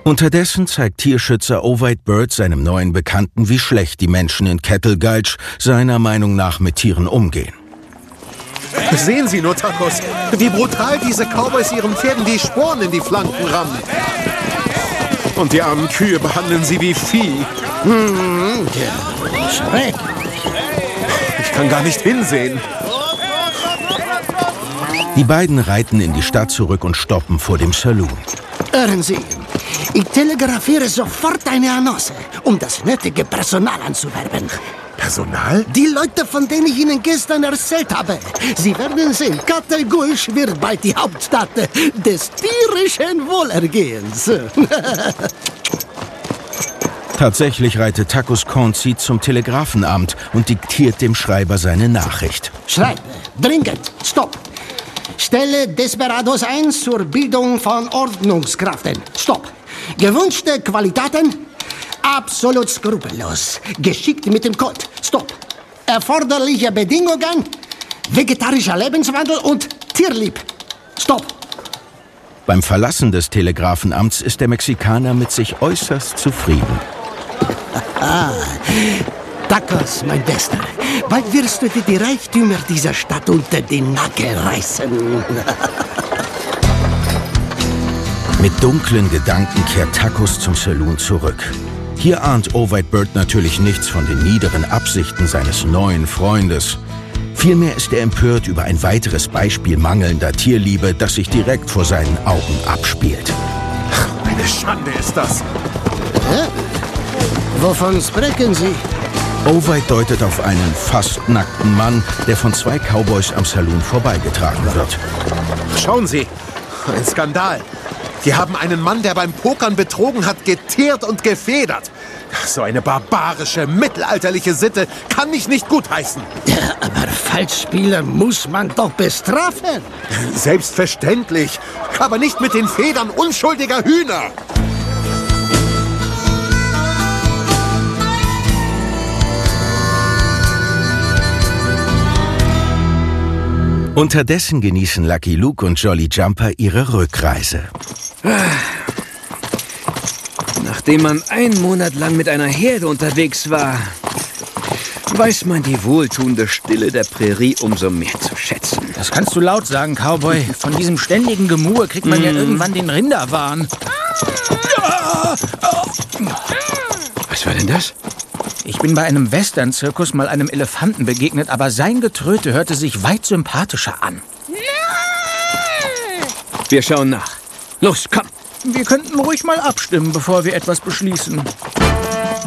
Unterdessen zeigt Tierschützer Ovide Bird seinem neuen Bekannten, wie schlecht die Menschen in Kettle Gulch seiner Meinung nach mit Tieren umgehen. Sehen Sie nur, Tacos, wie brutal diese Cowboys ihren Pferden die Sporen in die Flanken rammen. Und die armen Kühe behandeln sie wie Vieh. Schrecklich. Ich kann gar nicht hinsehen. Die beiden reiten in die Stadt zurück und stoppen vor dem Saloon. Hören Sie, ich telegrafiere sofort eine Annonce, um das nötige Personal anzuwerben. Personal? Die Leute, von denen ich Ihnen gestern erzählt habe. Sie werden sehen, Kettle Gulch wird bald die Hauptstadt des tierischen Wohlergehens. Tatsächlich reitet Tacos Cornseed zum Telegrafenamt und diktiert dem Schreiber seine Nachricht. Schreibe, dringend, stopp. Stelle Desperados ein zur Bildung von Ordnungskräften. Stopp. Gewünschte Qualitäten? Absolut skrupellos. Geschickt mit dem Code. Stopp. Erforderliche Bedingungen? Vegetarischer Lebenswandel und tierlieb. Stopp. Beim Verlassen des Telegrafenamts ist der Mexikaner mit sich äußerst zufrieden. Tacos, mein Bester. Bald wirst du dir die Reichtümer dieser Stadt unter den Nagel reißen. Mit dunklen Gedanken kehrt Tacos zum Saloon zurück. Hier ahnt Ovide Bird natürlich nichts von den niederen Absichten seines neuen Freundes. Vielmehr ist er empört über ein weiteres Beispiel mangelnder Tierliebe, das sich direkt vor seinen Augen abspielt. Eine Schande ist das. Hä? Wovon sprechen Sie? Ovide deutet auf einen fast nackten Mann, der von zwei Cowboys am Saloon vorbeigetragen wird. Schauen Sie, ein Skandal. Die haben einen Mann, der beim Pokern betrogen hat, geteert und gefedert. So eine barbarische, mittelalterliche Sitte kann ich nicht gutheißen. Ja, aber Falschspieler muss man doch bestrafen. Selbstverständlich, aber nicht mit den Federn unschuldiger Hühner. Unterdessen genießen Lucky Luke und Jolly Jumper ihre Rückreise. Nachdem man einen Monat lang mit einer Herde unterwegs war, weiß man die wohltuende Stille der Prärie umso mehr zu schätzen. Das kannst du laut sagen, Cowboy. Von diesem ständigen Gemurre kriegt man ja irgendwann den Rinderwahn. Was war denn das? Ich bin bei einem Western-Zirkus mal einem Elefanten begegnet, aber sein Getröte hörte sich weit sympathischer an. Wir schauen nach. Los, komm! Wir könnten ruhig mal abstimmen, bevor wir etwas beschließen.